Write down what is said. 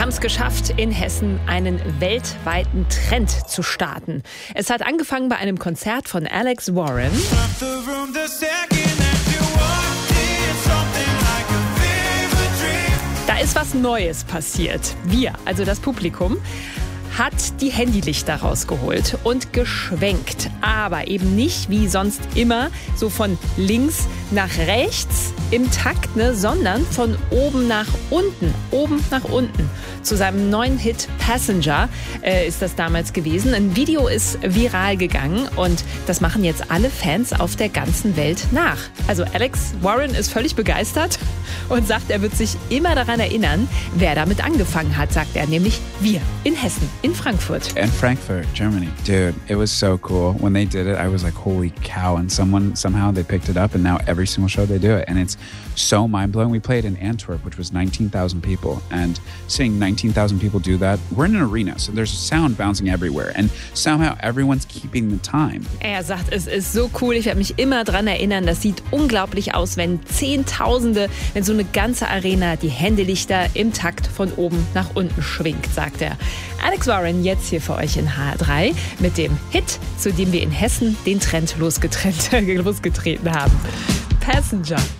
haben es geschafft, in Hessen einen weltweiten Trend zu starten. Es hat angefangen bei einem Konzert von Alex Warren. Da ist was Neues passiert. Wir, also das Publikum, hat die Handylichter rausgeholt und geschwenkt. Aber eben nicht wie sonst immer so von links nach rechts im Takt, sondern von oben nach unten. Oben nach unten. Zu seinem neuen Hit Passenger ist das damals gewesen. Ein Video ist viral gegangen und das machen jetzt alle Fans auf der ganzen Welt nach. Also Alex Warren ist völlig begeistert und sagt, er wird sich immer daran erinnern, wer damit angefangen hat, sagt er, nämlich wir in Hessen, in Frankfurt. In Frankfurt, Germany. Dude, it was so cool. When they did it, I was like, holy cow. And somehow they picked it up and now every single show they do it. And it's so mind-blowing. We played in Antwerp, which was 19,000 people. And seeing 19,000 people do that, we're in an arena, so there's sound bouncing everywhere. And somehow everyone's keeping the time. Er sagt, es ist so cool. Ich werde mich immer dran erinnern. Das sieht unglaublich aus, wenn Zehntausende, wenn so eine ganze Arena die Handylichter im Takt von oben nach unten schwingt, sagt er. Alex Warren jetzt hier für euch in HR3 mit dem Hit, zu dem wir in Hessen den Trend losgetreten haben. Passenger.